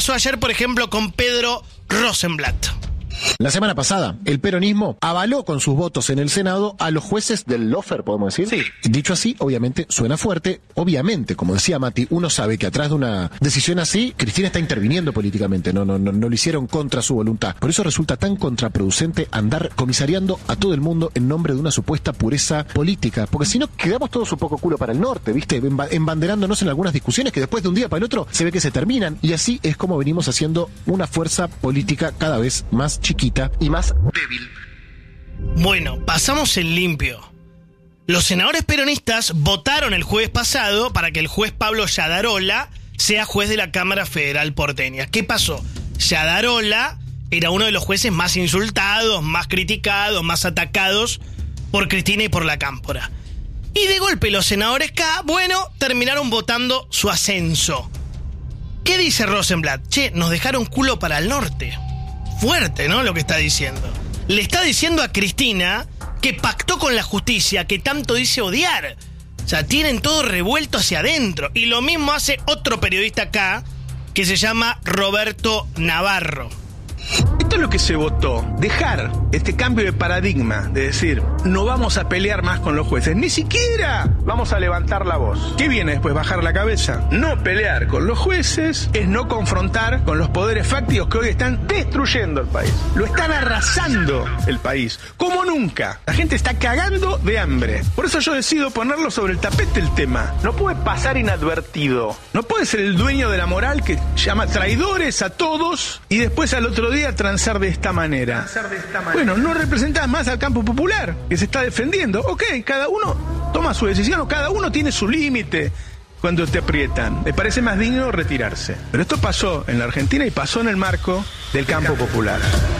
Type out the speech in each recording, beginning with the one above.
Pasó ayer, por ejemplo, con Pedro Rosenblatt. La semana pasada, el peronismo avaló con sus votos en el Senado a los jueces del lawfare, podemos decir. Sí. Dicho así, obviamente suena fuerte. Obviamente, como decía Mati, uno sabe que atrás de una decisión así, Cristina está interviniendo políticamente, no lo hicieron contra su voluntad. Por eso resulta tan contraproducente andar comisariando a todo el mundo en nombre de una supuesta pureza política. Porque si no, quedamos todos un poco culo para el norte, ¿viste? Embanderándonos en algunas discusiones que después de un día para el otro se ve que se terminan. Y así es como venimos haciendo una fuerza política cada vez más chiquita y más débil. Bueno, pasamos en limpio. Los senadores peronistas votaron el jueves pasado para que el juez Pablo Yadarola sea juez de la Cámara Federal porteña. ¿Qué pasó? Yadarola era uno de los jueces más insultados, más criticados, más atacados por Cristina y por la Cámpora. Y de golpe los senadores K, terminaron votando su ascenso. ¿Qué dice Rosenblatt? Che, nos dejaron culo para el norte. Fuerte, ¿no? Lo que está diciendo. Le está diciendo a Cristina que pactó con la justicia, que tanto dice odiar. O sea, tienen todo revuelto hacia adentro. Y lo mismo hace otro periodista acá, que se llama Roberto Navarro. Esto es lo que se votó, dejar este cambio de paradigma, de decir, no vamos a pelear más con los jueces, ni siquiera vamos a levantar la voz. ¿Qué viene después? Bajar la cabeza. No pelear con los jueces es no confrontar con los poderes fácticos que hoy están destruyendo el país. Lo están arrasando el país, como nunca. La gente está cagando de hambre. Por eso yo decido ponerlo sobre el tapete el tema. No puede pasar inadvertido. No puede ser el dueño de la moral que llama traidores a todos y después al otro día transar de esta manera. Bueno, no representás más al campo popular que se está defendiendo. Ok, cada uno toma su decisión o cada uno tiene su límite cuando te aprietan. Me parece más digno retirarse. Pero esto pasó en la Argentina y pasó en el marco del campo popular.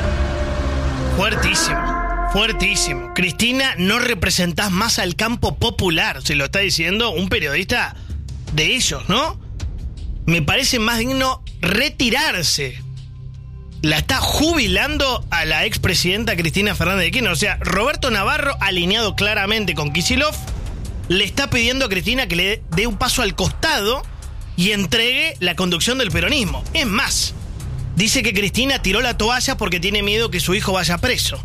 Fuertísimo, fuertísimo. Cristina, no representás más al campo popular, se lo está diciendo un periodista de ellos, ¿no? Me parece más digno retirarse. La está jubilando a la expresidenta Cristina Fernández de Kirchner. O sea, Roberto Navarro, alineado claramente con Kicillof, le está pidiendo a Cristina que le dé un paso al costado y entregue la conducción del peronismo. Es más, dice que Cristina tiró la toalla porque tiene miedo que su hijo vaya preso.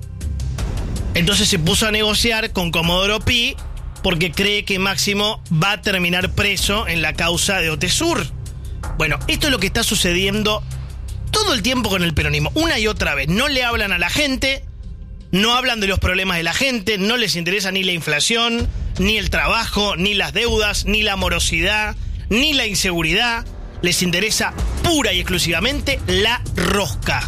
Entonces se puso a negociar con Comodoro Pi porque cree que Máximo va a terminar preso en la causa de Otesur. Bueno, esto es lo que está sucediendo todo el tiempo con el peronismo, una y otra vez. No le hablan a la gente, no hablan de los problemas de la gente, no les interesa ni la inflación, ni el trabajo, ni las deudas, ni la morosidad, ni la inseguridad. Les interesa pura y exclusivamente la rosca.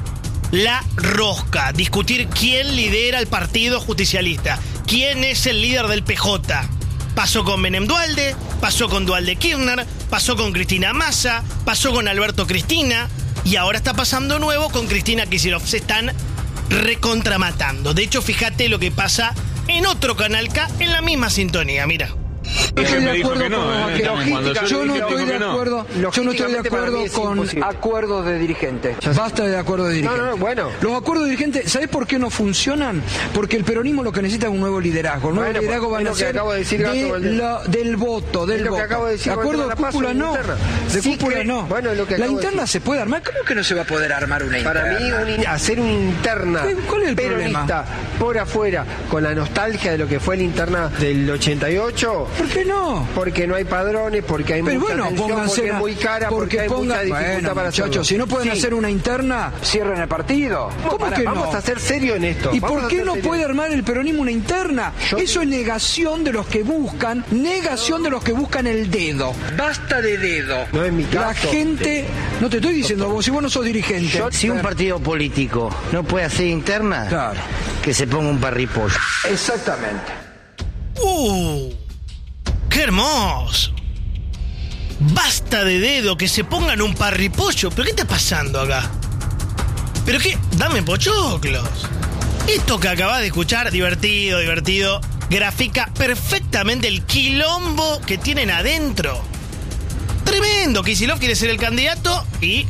La rosca. Discutir quién lidera el partido justicialista, quién es el líder del PJ. Pasó con Menem Duhalde, pasó con Duhalde Kirchner, pasó con Cristina Massa, pasó con Alberto Cristina. Y ahora está pasando nuevo con Cristina Kicillof. Se están recontramatando. De hecho, fíjate lo que pasa en otro canal K en la misma sintonía. Mira. Estoy de acuerdo con yo no estoy de acuerdo. Yo no estoy de acuerdo con acuerdos de dirigentes. Basta de acuerdos de dirigentes. No, bueno. Los acuerdos de dirigentes, ¿sabés por qué no funcionan? Porque el peronismo lo que necesita es un nuevo liderazgo. El nuevo liderazgo va a ser del voto, del voto. Acuerdo de cúpula no. De cúpula no. La interna se puede armar. ¿Cómo que no se va a poder armar una interna? Para mí, hacer una interna ¿cuál es el peronista por afuera, con la nostalgia de lo que fue la interna del 88. ¿Por qué no? Porque no hay padrones, porque hay mucha tensión, porque es muy cara, porque hay mucha dificultad para hacerlo. Si no pueden hacer una interna, cierren el partido. ¿Cómo que no? Vamos a ser serios en esto. ¿Y por qué no puede armar el peronismo una interna? Eso es negación de los que buscan, el dedo. Basta de dedo. No es mi caso. La gente, no te estoy diciendo vos, si vos no sos dirigente. Si un partido político no puede hacer interna, claro, que se ponga un parripollo. Exactamente. ¡Qué hermoso! Basta de dedo, que se pongan un parripollo. ¿Pero qué está pasando acá? ¿Pero qué? Dame pochoclos. Esto que acabas de escuchar, divertido, grafica perfectamente el quilombo que tienen adentro. Tremendo. Kicillof quiere ser el candidato y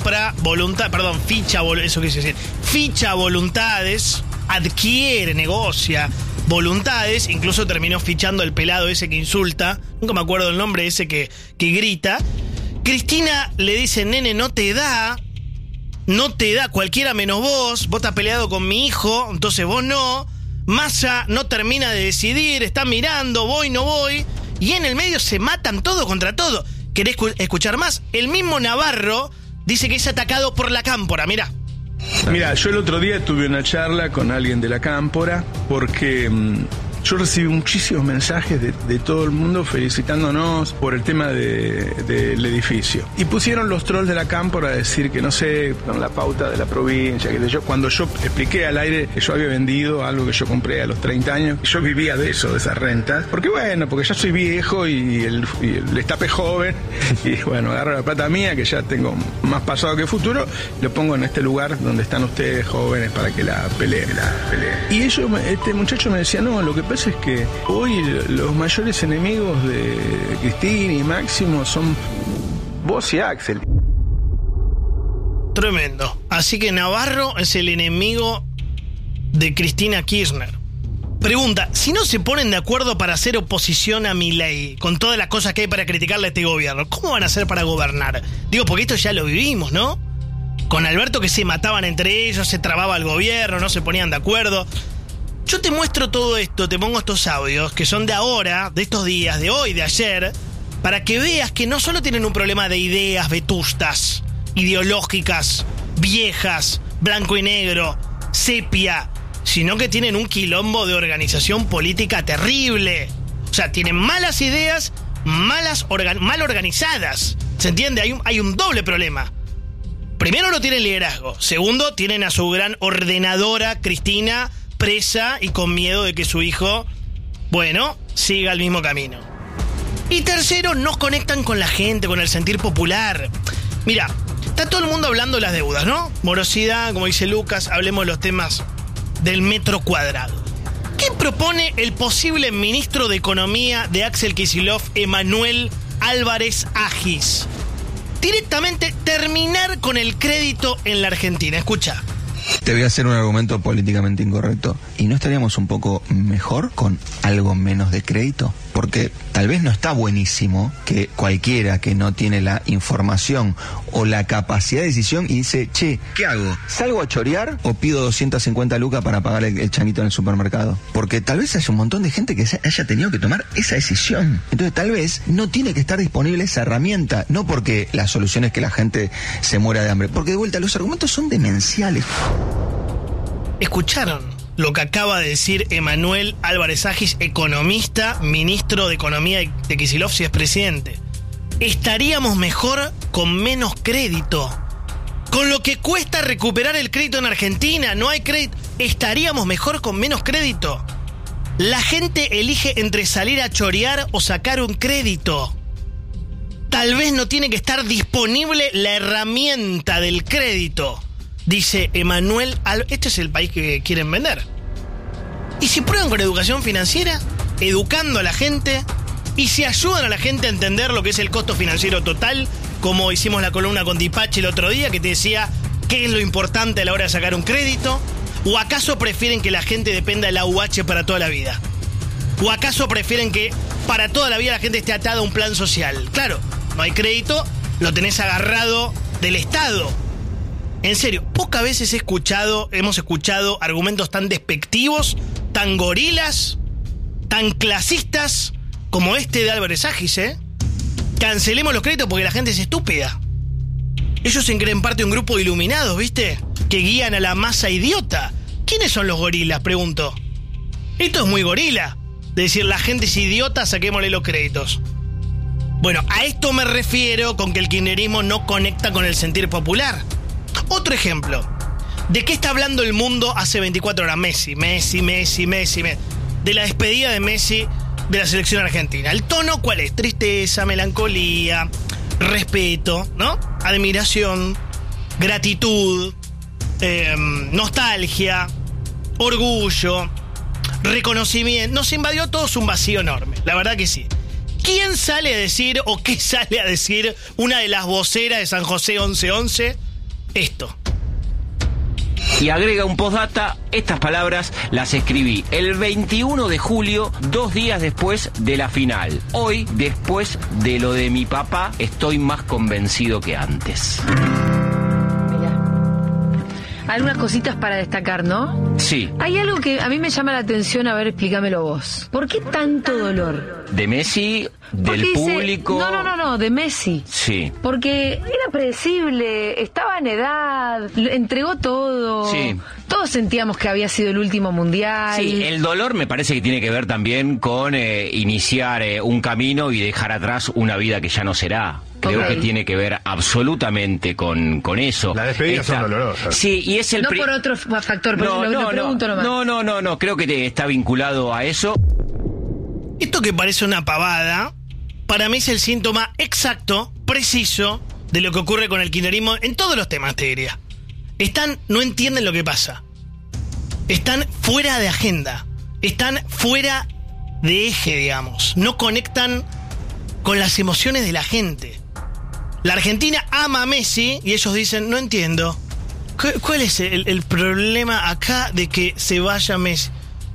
ficha voluntades, adquiere, negocia voluntades, incluso terminó fichando el pelado ese que insulta, nunca me acuerdo el nombre ese que grita, Cristina le dice, nene, no te da, cualquiera menos vos estás peleado con mi hijo, entonces vos no. Massa no termina de decidir, está mirando, voy, no voy, y en el medio se matan todo contra todo. ¿Querés escuchar más? El mismo Navarro dice que es atacado por la Cámpora, mirá. Mira, yo el otro día tuve una charla con alguien de la Cámpora porque yo recibí muchísimos mensajes de todo el mundo felicitándonos por el tema del edificio. Y pusieron los trolls de la Cámpora a decir que no sé, con la pauta de la provincia, que cuando yo expliqué al aire que yo había vendido algo que yo compré a los 30 años, yo vivía de eso, de esas rentas, porque ya soy viejo y el destape joven, y bueno, agarro la plata mía, que ya tengo más pasado que futuro, y lo pongo en este lugar donde están ustedes jóvenes para que la peleen. Y este muchacho me decía, no, lo que pasa es que hoy los mayores enemigos de Cristina y Máximo son vos y Axel. Tremendo. Así que Navarro es el enemigo de Cristina Kirchner. Pregunta, si no se ponen de acuerdo para hacer oposición a Milei, con todas las cosas que hay para criticarle a este gobierno, ¿cómo van a hacer para gobernar? Digo, porque esto ya lo vivimos, ¿no? Con Alberto, que se mataban entre ellos, se trababa el gobierno, no se ponían de acuerdo. Yo te muestro todo esto, te pongo estos audios que son de ahora, de estos días, de hoy, de ayer, para que veas que no solo tienen un problema de ideas vetustas, ideológicas, viejas, blanco y negro, sepia, sino que tienen un quilombo de organización política terrible. O sea, tienen malas ideas, mal organizadas. ¿Se entiende? Hay un doble problema. Primero, no tienen liderazgo. Segundo, tienen a su gran ordenadora, Cristina, presa y con miedo de que su hijo, siga el mismo camino. Y tercero, no conectan con la gente, con el sentir popular. Mira, está todo el mundo hablando de las deudas, ¿no? Morosidad, como dice Lucas, hablemos de los temas del metro cuadrado. ¿Qué propone el posible ministro de Economía de Axel Kicillof, Emanuel Álvarez Agis? Directamente terminar con el crédito en la Argentina. Escucha. Te voy a hacer un argumento políticamente incorrecto. ¿Y no estaríamos un poco mejor con algo menos de crédito? Porque tal vez no está buenísimo que cualquiera que no tiene la información o la capacidad de decisión y dice, che, ¿qué hago? ¿Salgo a chorear o pido 250 lucas para pagar el changuito en el supermercado? Porque tal vez haya un montón de gente que haya tenido que tomar esa decisión. Entonces tal vez no tiene que estar disponible esa herramienta. No porque la solución es que la gente se muera de hambre. Porque de vuelta, los argumentos son demenciales. ¿Escucharon lo que acaba de decir Emanuel Álvarez Agis, economista, ministro de Economía de Kicillof, si es presidente? Estaríamos mejor con menos crédito. Con lo que cuesta recuperar el crédito en Argentina, no hay crédito. Estaríamos mejor con menos crédito. La gente elige entre salir a chorear o sacar un crédito. Tal vez no tiene que estar disponible la herramienta del crédito. Dice Emanuel, este es el país que quieren vender. Y si prueban con educación financiera, educando a la gente, y si ayudan a la gente a entender lo que es el costo financiero total, como hicimos la columna con Dipache el otro día, que te decía qué es lo importante a la hora de sacar un crédito, ¿o acaso prefieren que la gente dependa del AUH para toda la vida? ¿O acaso prefieren que para toda la vida la gente esté atada a un plan social? Claro, no hay crédito, lo tenés agarrado del Estado. En serio, pocas veces hemos escuchado argumentos tan despectivos, tan gorilas, tan clasistas como este de Álvarez Agis, ¿eh? Cancelemos los créditos porque la gente es estúpida. Ellos se creen parte de un grupo de iluminados, ¿viste? Que guían a la masa idiota. ¿Quiénes son los gorilas? Pregunto. Esto es muy gorila. De decir, la gente es idiota, saquémosle los créditos. Bueno, a esto me refiero con que el kirchnerismo no conecta con el sentir popular. Otro ejemplo. ¿De qué está hablando el mundo hace 24 horas? Messi. De la despedida de Messi de la selección argentina. ¿El tono cuál es? Tristeza, melancolía, respeto, ¿no? Admiración, gratitud, nostalgia, orgullo, reconocimiento. Nos invadió todos un vacío enorme. La verdad que sí. ¿Quién sale a decir o qué sale a decir una de las voceras de San José 1111? Esto. Y agrega un postdata, estas palabras las escribí el 21 de julio, 2 días después de la final. Hoy, después de lo de mi papá, estoy más convencido que antes. Algunas cositas para destacar, ¿no? Sí. Hay algo que a mí me llama la atención, a ver, explícamelo vos. ¿Por qué tanto dolor? ¿De Messi? ¿Del público? No, de Messi. Sí. Porque era predecible, estaba en edad, entregó todo. Sí. Todos sentíamos que había sido el último mundial. Sí, el dolor me parece que tiene que ver también con iniciar un camino y dejar atrás una vida que ya no será. Creo que tiene que ver absolutamente con eso. Las despedidas son dolorosas. Sí, y es el... No por otro factor, por eso lo pregunto nomás. No, creo que está vinculado a eso. Esto que parece una pavada, para mí es el síntoma exacto, preciso, de lo que ocurre con el kirchnerismo en todos los temas, te diría. No entienden lo que pasa. Están fuera de agenda. Están fuera de eje, digamos. No conectan con las emociones de la gente. La Argentina ama a Messi y ellos dicen, no entiendo. ¿Cuál es el problema acá de que se vaya Messi?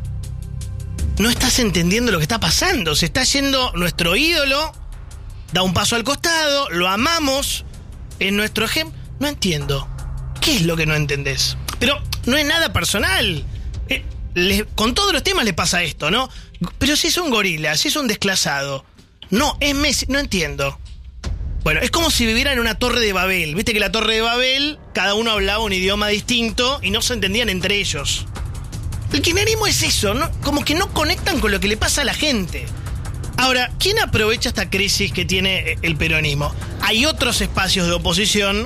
No estás entendiendo lo que está pasando. Se está yendo nuestro ídolo, da un paso al costado, lo amamos, es nuestro ejemplo. No entiendo. ¿Qué es lo que no entendés? Pero no es nada personal. Con todos los temas le pasa esto, ¿no? Pero si es un gorila, si es un desclasado. No, es Messi, no entiendo. Bueno, es como si viviera en una torre de Babel. Viste que la torre de Babel, cada uno hablaba un idioma distinto y no se entendían entre ellos. El kirchnerismo es eso, ¿no? Como que no conectan con lo que le pasa a la gente. Ahora, ¿quién aprovecha esta crisis que tiene el peronismo? Hay otros espacios de oposición,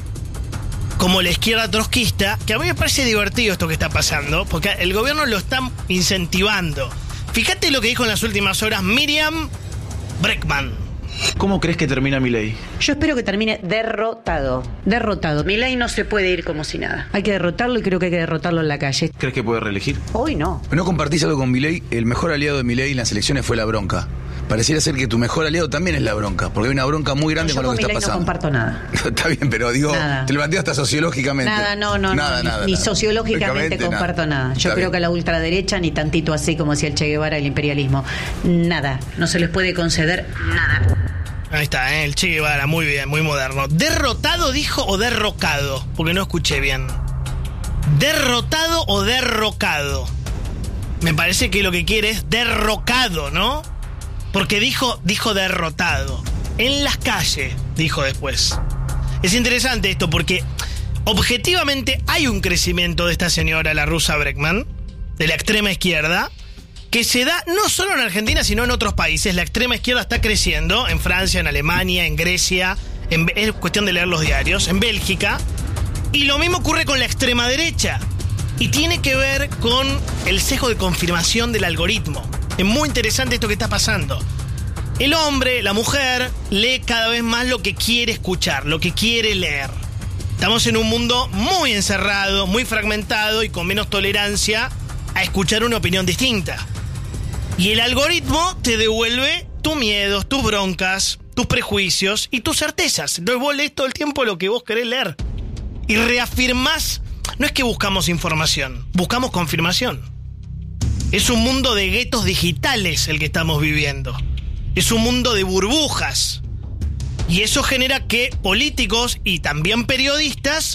como la izquierda trotskista, que a mí me parece divertido esto que está pasando, porque el gobierno lo está incentivando. Fíjate lo que dijo en las últimas horas Miriam Bregman. ¿Cómo crees que termina Milei? Yo espero que termine derrotado. Derrotado. Milei no se puede ir como si nada. Hay que derrotarlo y creo que hay que derrotarlo en la calle. ¿Crees que puede reelegir? Hoy no. ¿No compartís algo con Milei? El mejor aliado de Milei en las elecciones fue la bronca. Pareciera ser que tu mejor aliado también es la bronca, porque hay una bronca muy grande con lo que está pasando. Yo no comparto nada. Está bien, pero digo, nada. Te lo planteo hasta sociológicamente. Nada, ni sociológicamente comparto nada. Yo creo que a la ultraderecha, ni tantito así como decía el Che Guevara, el imperialismo. Nada. No se les puede conceder nada. Ahí está, el Che Guevara, muy bien, muy moderno. ¿Derrotado dijo o derrocado? Porque no escuché bien. ¿Derrotado o derrocado? Me parece que lo que quiere es derrocado, ¿no? Porque dijo derrotado. En las calles, dijo después. Es interesante esto porque objetivamente hay un crecimiento de esta señora, la rusa Bregman, de la extrema izquierda, que se da no solo en Argentina, sino en otros países. La extrema izquierda está creciendo, en Francia, en Alemania, en Grecia, es cuestión de leer los diarios, en Bélgica. Y lo mismo ocurre con la extrema derecha. Y tiene que ver con el sesgo de confirmación del algoritmo. Es muy interesante esto que está pasando. El hombre, la mujer, lee cada vez más lo que quiere escuchar, lo que quiere leer. Estamos en un mundo muy encerrado, muy fragmentado y con menos tolerancia a escuchar una opinión distinta. Y el algoritmo te devuelve tus miedos, tus broncas, tus prejuicios y tus certezas. Entonces vos lees todo el tiempo lo que vos querés leer. Y reafirmás. No es que buscamos información, buscamos confirmación. Es un mundo de guetos digitales el que estamos viviendo. Es un mundo de burbujas. Y eso genera que políticos y también periodistas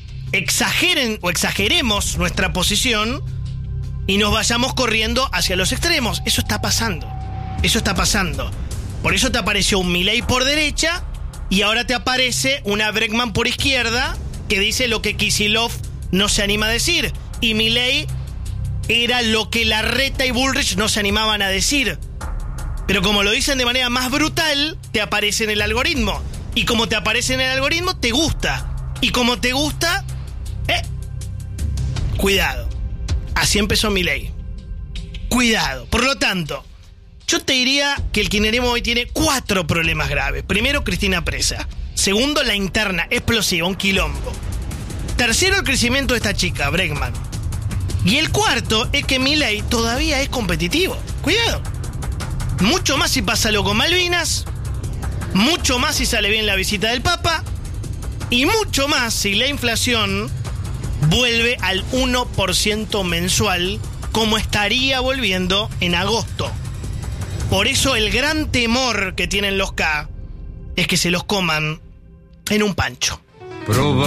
exageren o exageremos nuestra posición y nos vayamos corriendo hacia los extremos. Eso está pasando. Eso está pasando. Por eso te apareció un Milei por derecha y ahora te aparece una Bregman por izquierda que dice lo que Kicillof no se anima a decir. Y Milei era lo que Larreta y Bullrich no se animaban a decir. Pero como lo dicen de manera más brutal, te aparece en el algoritmo. Y como te aparece en el algoritmo, te gusta. Y como te gusta, cuidado. Así empezó Milei. Cuidado. Por lo tanto, yo te diría que el kirchnerismo hoy tiene 4 problemas graves. Primero, Cristina presa. Segundo, la interna, explosiva, un quilombo. Tercero, el crecimiento de esta chica, Bregman. Y el cuarto es que Milei todavía es competitivo. Cuidado. Mucho más si pasa algo con Malvinas, mucho más si sale bien la visita del Papa, y mucho más si la inflación vuelve al 1% mensual, como estaría volviendo en agosto. Por eso el gran temor que tienen los K es que se los coman en un pancho.